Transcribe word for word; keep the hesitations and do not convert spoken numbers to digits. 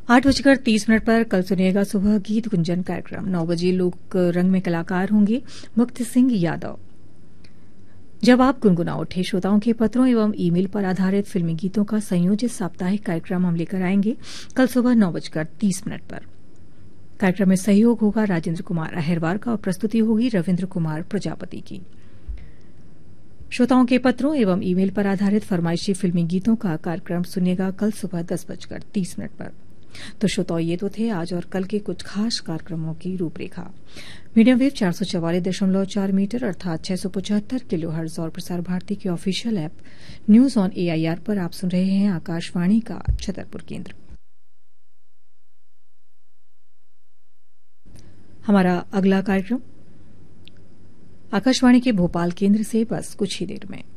आठ बजकर तीस मिनट पर कल सुनिएगा सुबह गीत गुंजन कार्यक्रम। नौ बजे लोक रंग में कलाकार होंगे मुक्ति सिंह यादव। जब आप गुनगुना उठे श्रोताओं के पत्रों एवं ईमेल पर आधारित फिल्मी गीतों का संयोजित साप्ताहिक कार्यक्रम हम लेकर आएंगे कल सुबह नौ बजकर तीस मिनट पर। कार्यक्रम में सहयोग होगा राजेंद्र कुमार अहिरवार का और प्रस्तुति होगी रविन्द्र कुमार प्रजापति की। श्रोताओं के पत्रों एवं ईमेल पर आधारित फरमाइशी फिल्मी गीतों का कार्यक्रम सुनिएगा कल सुबह दस बजकर तीस मिनट पर। तो श्रोताओं ये तो थे आज और कल के कुछ खास कार्यक्रमों की रूपरेखा। मीडियम वेव चार सौ चवालीस दशमलव चार मीटर अर्थात छह सौ पचहत्तर किलो हर्ट्ज और प्रसार भारती के official app news on AIR पर आप सुन रहे हैं आकाशवाणी का छतरपुर केंद्र। हमारा अगला कार्यक्रम आकाशवाणी के भोपाल केंद्र से बस कुछ ही देर में।